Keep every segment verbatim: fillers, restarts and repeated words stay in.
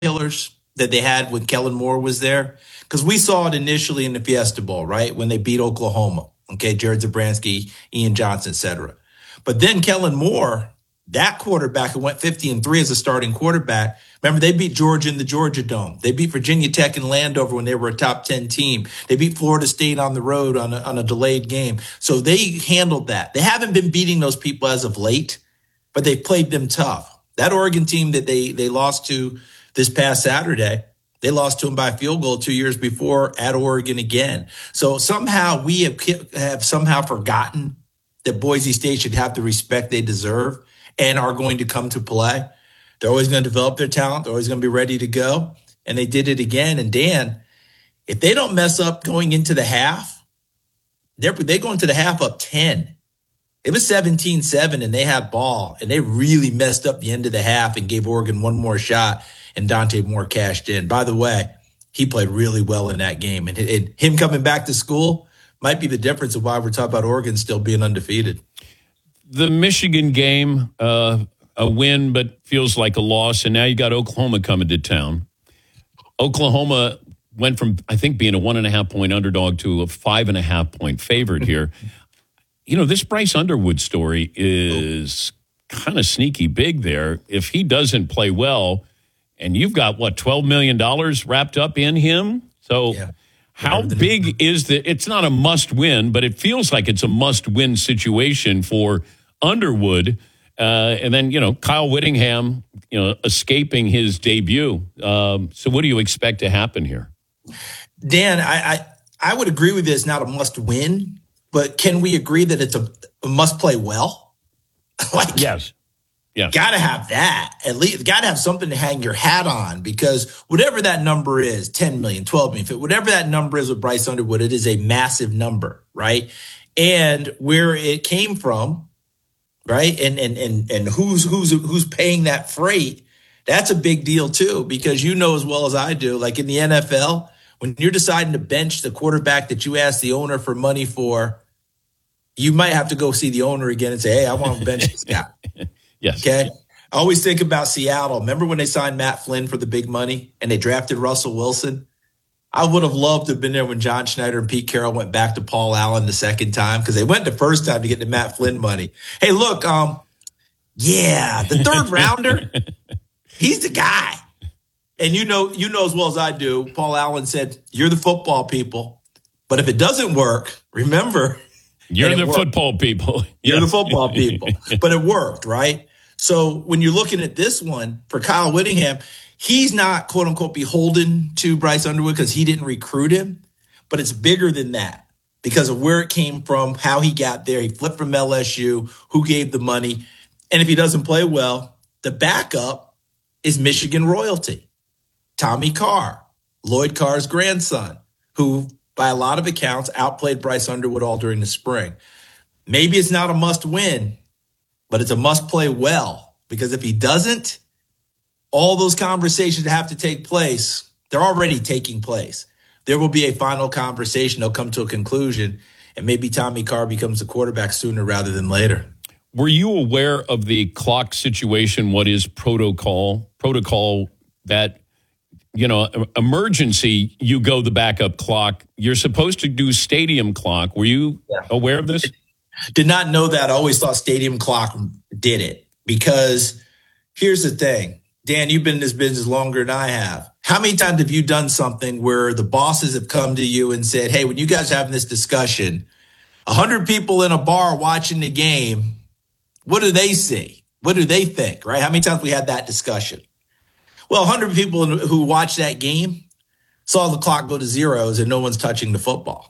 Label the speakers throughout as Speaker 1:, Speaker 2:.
Speaker 1: killers that they had when Kellen Moore was there? Because we saw it initially in the Fiesta Bowl, right? When they beat Oklahoma. Okay, Jared Zabransky, Ian Johnson, et cetera. But then Kellen Moore, that quarterback who went fifty and three as a starting quarterback, remember they beat Georgia in the Georgia Dome. They beat Virginia Tech and Landover when they were a top ten team. They beat Florida State on the road on a, on a delayed game. So they handled that. They haven't been beating those people as of late, but they played them tough. That Oregon team that they they lost to this past Saturday, they lost to them by a field goal two years before at Oregon again. So somehow we have, have somehow forgotten that Boise State should have the respect they deserve and are going to come to play. They're always going to develop their talent. They're always going to be ready to go. And they did it again. And Dan, if they don't mess up going into the half, they're, they go into the half up ten. It was seventeen seven and they had ball and they really messed up the end of the half and gave Oregon one more shot and Dante Moore cashed in. By the way, he played really well in that game. And, and him coming back to school might be the difference of why we're talking about Oregon still being undefeated.
Speaker 2: The Michigan game, uh, a win, but feels like a loss. And now you got Oklahoma coming to town. Oklahoma went from, I think, being a one and a half point underdog to a five and a half point favorite here. You know, this Bryce Underwood story is kind of sneaky big there. If he doesn't play well, and you've got, what, twelve million dollars wrapped up in him? So yeah. How big is the, it's not a must win, but it feels like it's a must win situation for Underwood. Uh, and then, you know, Kyle Whittingham, you know, escaping his debut. Um, so what do you expect to happen here?
Speaker 1: Dan, I, I, I would agree with this, not a must win, but can we agree that it's a, a must play well?
Speaker 2: Like, yes. Yeah.
Speaker 1: Got to have that. At least got to have something to hang your hat on, because whatever that number is, ten million, twelve million, whatever that number is with Bryce Underwood, it is a massive number, right? And where it came from, right? And and and and who's who's who's paying that freight? That's a big deal too, because you know as well as I do, like in the N F L, when you're deciding to bench the quarterback that you asked the owner for money for, you might have to go see the owner again and say, "Hey, I want to bench this guy."
Speaker 2: Yes.
Speaker 1: Okay. I always think about Seattle. Remember when they signed Matt Flynn for the big money and they drafted Russell Wilson? I would have loved to have been there when John Schneider and Pete Carroll went back to Paul Allen the second time, because they went the first time to get the Matt Flynn money. Hey, look, um, yeah, the third rounder, he's the guy. And you know, you know as well as I do, Paul Allen said, "You're the football people, but if it doesn't work, remember,
Speaker 2: you're the football people.
Speaker 1: You're yes. the football people." But it worked, right? So when you're looking at this one for Kyle Whittingham, he's not, quote unquote, beholden to Bryce Underwood because he didn't recruit him. But it's bigger than that because of where it came from, how he got there. He flipped from L S U, who gave the money. And if he doesn't play well, the backup is Michigan royalty. Tommy Carr, Lloyd Carr's grandson, who by a lot of accounts outplayed Bryce Underwood all during the spring. Maybe it's not a must win, but it's a must play well, because if he doesn't, all those conversations have to take place. They're already taking place. There will be a final conversation. They'll come to a conclusion, and maybe Tommy Carr becomes the quarterback sooner rather than later.
Speaker 2: Were you aware of the clock situation? What is protocol? Protocol that, you know, emergency, you go the backup clock. You're supposed to do stadium clock. Were you yeah. aware of this?
Speaker 1: Did not know that. I always thought stadium clock did it, because here's the thing. Dan, you've been in this business longer than I have. How many times have you done something where the bosses have come to you and said, "Hey, when you guys are having this discussion, a hundred people in a bar watching the game, what do they see? What do they think?" Right? How many times we had that discussion? Well, a hundred people who watched that game saw the clock go to zeros and no one's touching the football.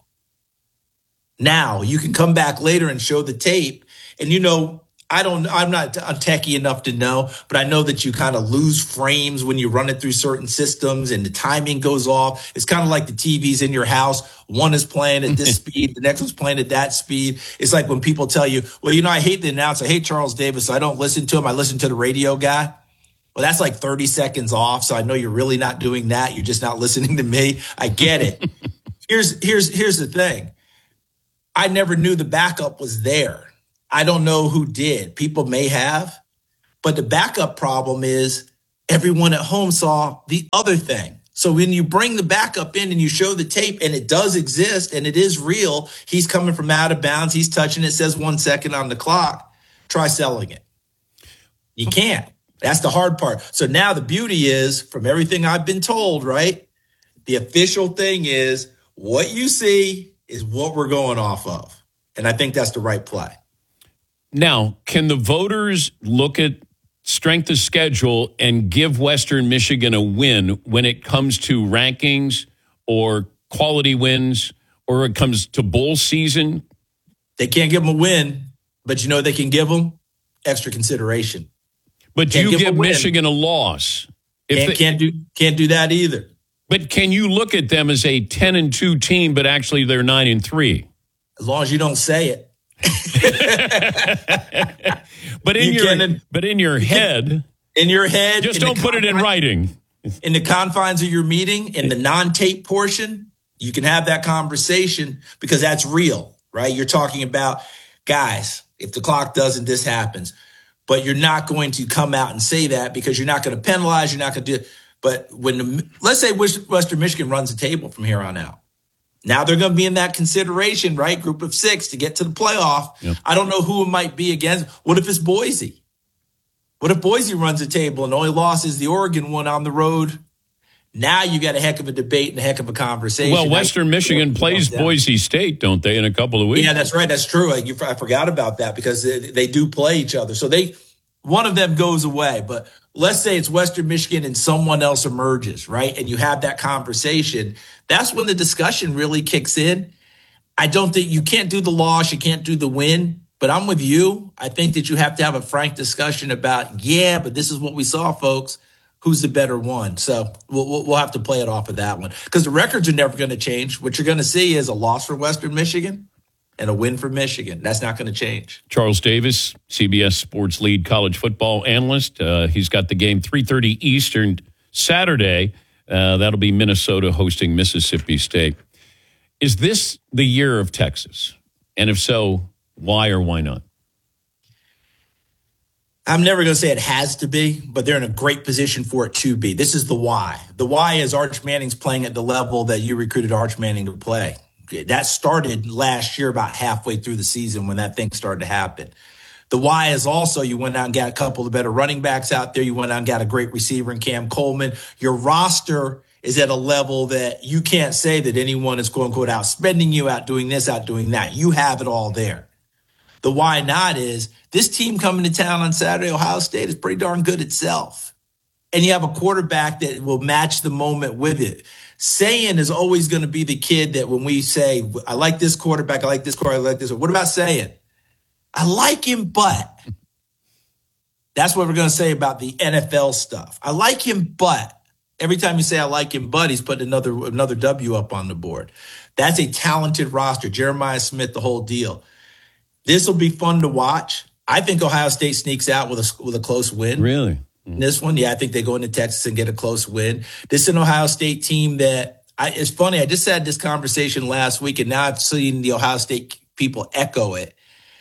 Speaker 1: Now you can come back later and show the tape. And, you know, I don't, I'm not a techie enough to know, but I know that you kind of lose frames when you run it through certain systems and the timing goes off. It's kind of like the T Vs in your house. One is playing at this speed. The next one's playing at that speed. It's like when people tell you, "Well, you know, I hate the announcer. I hate Charles Davis. So I don't listen to him. I listen to the radio guy." Well, that's like thirty seconds off. So I know you're really not doing that. You're just not listening to me. I get it. here's, here's, here's the thing. I never knew the backup was there. I don't know who did. People may have, but the backup problem is everyone at home saw the other thing. So when you bring the backup in and you show the tape and it does exist and it is real, he's coming from out of bounds, he's touching it, says one second on the clock, try selling it. You can't. That's the hard part. So now the beauty is, from everything I've been told, right, the official thing is what you see is what we're going off of. And I think that's the right play.
Speaker 2: Now, can the voters look at strength of schedule and give Western Michigan a win when it comes to rankings or quality wins or it comes to bowl season?
Speaker 1: They can't give them a win, but you know they can give them extra consideration.
Speaker 2: But
Speaker 1: can't
Speaker 2: you
Speaker 1: give,
Speaker 2: give Michigan a loss. If
Speaker 1: can't,
Speaker 2: they,
Speaker 1: can't do can't do that either.
Speaker 2: But can you look at them as a ten and two team, but actually they're nine and three?
Speaker 1: As long as you don't say it.
Speaker 2: but in
Speaker 1: you
Speaker 2: your
Speaker 1: can,
Speaker 2: but in your head,
Speaker 1: in your head,
Speaker 2: just don't put it in writing.
Speaker 1: In the confines of your meeting, in the non-tape portion, you can have that conversation because that's real, right? You're talking about, guys, if the clock doesn't, this happens. But you're not going to come out and say that because you're not going to penalize. You're not going to do it. But when, the, let's say Western Michigan runs the table from here on out. Now they're going to be in that consideration, right? Group of six to get to the playoff. Yep. I don't know who it might be against. What if it's Boise? What if Boise runs the table and the only loss is the Oregon one on the road? Now you got a heck of a debate and a heck of a conversation.
Speaker 2: Well, Western now, Michigan plays Boise State, don't they, in a couple of weeks?
Speaker 1: Yeah, that's right. That's true. I, you, I forgot about that because they, they do play each other. So they one of them goes away. But let's say it's Western Michigan and someone else emerges, right? And you have that conversation. That's when the discussion really kicks in. I don't think you can't do the loss. You can't do the win. But I'm with you. I think that you have to have a frank discussion about, yeah, but this is what we saw, folks. Who's the better one? So we'll, we'll have to play it off of that one because the records are never going to change. What you're going to see is a loss for Western Michigan and a win for Michigan. That's not going to change.
Speaker 2: Charles Davis, C B S Sports lead college football analyst. Uh, he's got the game three thirty Eastern Saturday. Uh, that'll be Minnesota hosting Mississippi State. Is this the year of Texas? And if so, why or why not?
Speaker 1: I'm never going to say it has to be, but they're in a great position for it to be. This is the why. The why is Arch Manning's playing at the level that you recruited Arch Manning to play. That started last year about halfway through the season when that thing started to happen. The why is also you went out and got a couple of better running backs out there. You went out and got a great receiver in Cam Coleman. Your roster is at a level that you can't say that anyone is, quote unquote, out spending you, out doing this, out doing that. You have it all there. The why not is this team coming to town on Saturday, Ohio State, is pretty darn good itself. And you have a quarterback that will match the moment with it. Sayin is always going to be the kid that when we say, I like this quarterback, I like this quarterback, I like this. What about Sayin? I like him, but that's what we're going to say about the N F L stuff. I like him, but every time you say I like him, but he's putting another, another W up on the board. That's a talented roster. Jeremiah Smith, the whole deal. This will be fun to watch. I think Ohio State sneaks out with a with a close win.
Speaker 2: Really?
Speaker 1: Mm-hmm. This one, yeah, I think they go into Texas and get a close win. This is an Ohio State team that I, it's funny. I just had this conversation last week, and now I've seen the Ohio State people echo it.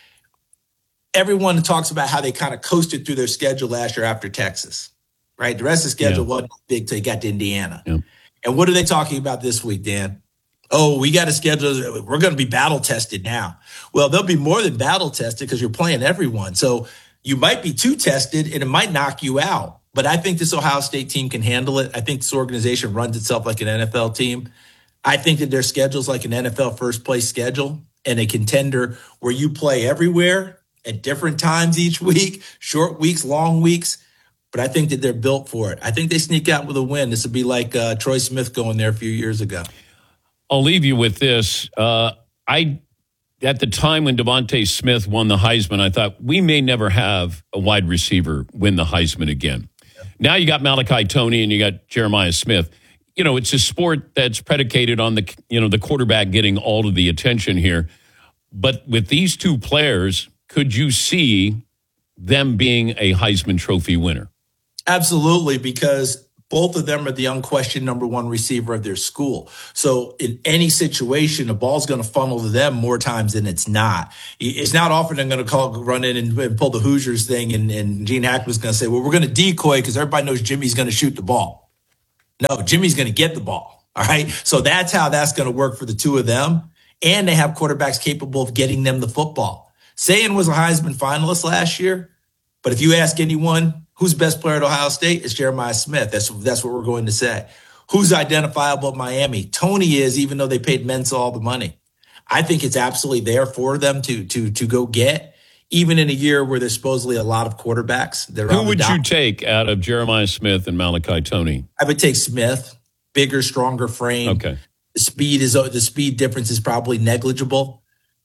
Speaker 1: Everyone talks about how they kind of coasted through their schedule last year after Texas, right? The rest of the schedule yeah. wasn't big till you got to Indiana. Yeah. And what are they talking about this week, Dan? Oh, we got to schedule. We're going to be battle tested now. Well, they'll be more than battle tested because you're playing everyone. So you might be too tested and it might knock you out. But I think this Ohio State team can handle it. I think this organization runs itself like an N F L team. I think that their schedule's like an N F L first place schedule and a contender where you play everywhere at different times each week, short weeks, long weeks. But I think that they're built for it. I think they sneak out with a win. This would be like uh, Troy Smith going there a few years ago.
Speaker 2: I'll leave you with this. Uh, I, at the time when Devontae Smith won the Heisman, I thought we may never have a wide receiver win the Heisman again. Yeah. Now you got Malachi Toney and you got Jeremiah Smith. You know, it's a sport that's predicated on the, you know, the quarterback getting all of the attention here. But with these two players, could you see them being a Heisman Trophy winner?
Speaker 1: Absolutely, because Both of them are the unquestioned number one receiver of their school. So in any situation, the ball's going to funnel to them more times than it's not. It's not often they're going to call, run in and, and pull the Hoosiers thing, and, and Gene Hackman's going to say, well, we're going to decoy because everybody knows Jimmy's going to shoot the ball. No, Jimmy's going to get the ball. All right. So that's how that's going to work for the two of them. And they have quarterbacks capable of getting them the football. Sayin was a Heisman finalist last year, but if you ask anyone, who's best player at Ohio State? It's Jeremiah Smith. That's that's what we're going to say. Who's identifiable at Miami? Tony is, even though they paid Mensa all the money. I think it's absolutely there for them to to to go get, even in a year where there's supposedly a lot of quarterbacks. They're
Speaker 2: Who would you take out of Jeremiah Smith and Malachi Tony?
Speaker 1: I would take Smith. Bigger, stronger frame.
Speaker 2: Okay.
Speaker 1: The speed is the speed difference is probably negligible.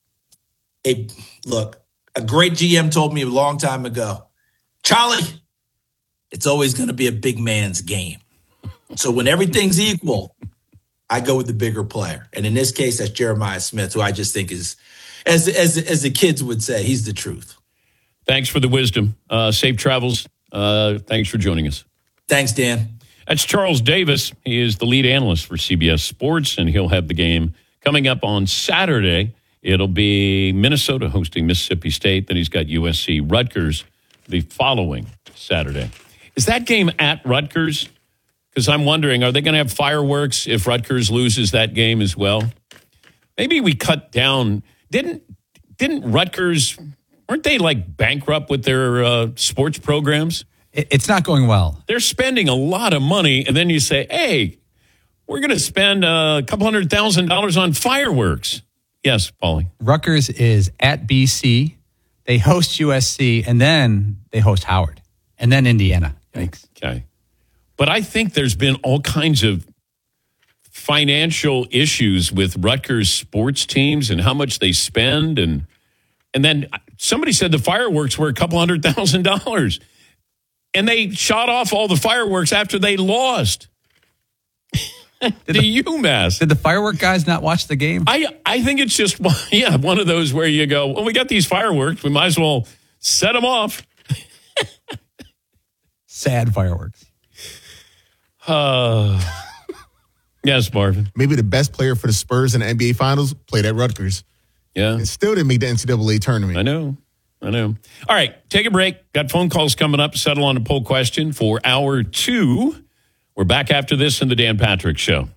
Speaker 1: A look, a great G M told me a long time ago, Charlie, it's always going to be a big man's game. So when everything's equal, I go with the bigger player. And in this case, that's Jeremiah Smith, who I just think is, as as as the kids would say, he's the truth.
Speaker 2: Thanks for the wisdom. Uh, safe travels. Uh, thanks for joining us.
Speaker 1: Thanks, Dan.
Speaker 2: That's Charles Davis. He is the lead analyst for C B S Sports, and he'll have the game coming up on Saturday. It'll be Minnesota hosting Mississippi State. Then he's got U S C Rutgers the following Saturday. Is that game at Rutgers? Because I'm wondering, are they going to have fireworks if Rutgers loses that game as well? Maybe we cut down. Didn't didn't Rutgers, aren't they like bankrupt with their uh, sports programs?
Speaker 3: It's not going well.
Speaker 2: They're spending a lot of money, and then you say, hey, we're going to spend a couple hundred thousand dollars on fireworks. Yes, Paulie.
Speaker 3: Rutgers is at B C. They host U S C, and then they host Howard, and then Indiana. Yikes.
Speaker 2: Okay. But I think there's been all kinds of financial issues with Rutgers sports teams and how much they spend. And and then somebody said the fireworks were a couple hundred thousand dollars. And they shot off all the fireworks after they lost to UMass.
Speaker 3: Did the firework guys not watch the game?
Speaker 2: I, I think it's just, yeah, one of those where you go, well, we got these fireworks. We might as well set them off.
Speaker 3: Sad fireworks.
Speaker 2: Uh, yes, Marvin.
Speaker 4: Maybe the best player for the Spurs in the N B A Finals played at Rutgers.
Speaker 2: Yeah.
Speaker 4: And still didn't make the N C double A tournament.
Speaker 2: I know. I know. All right, take a break. Got phone calls coming up. Settle on a poll question for hour two. We're back after this in the Dan Patrick Show.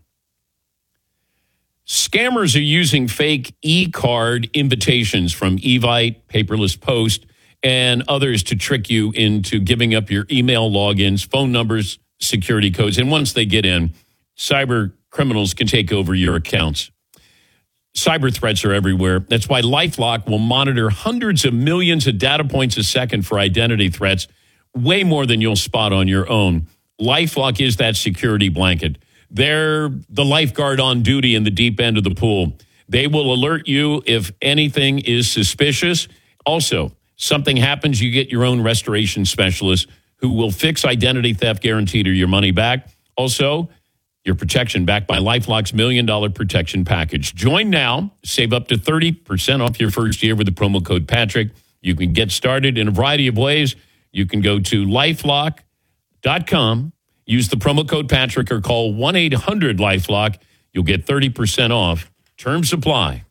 Speaker 2: Scammers are using fake e-card invitations from Evite, Paperless Post, and others to trick you into giving up your email logins, phone numbers, security codes. And once they get in, cyber criminals can take over your accounts. Cyber threats are everywhere. That's why LifeLock will monitor hundreds of millions of data points a second for identity threats, way more than you'll spot on your own. LifeLock is that security blanket. They're the lifeguard on duty in the deep end of the pool. They will alert you if anything is suspicious. Also, something happens, you get your own restoration specialist who will fix identity theft guaranteed or your money back. Also, your protection backed by LifeLock's Million Dollar Protection Package. Join now. Save up to thirty percent off your first year with the promo code Patrick. You can get started in a variety of ways. You can go to lifelock dot com, use the promo code Patrick, or call one eight hundred LifeLock. You'll get thirty percent off. Terms apply.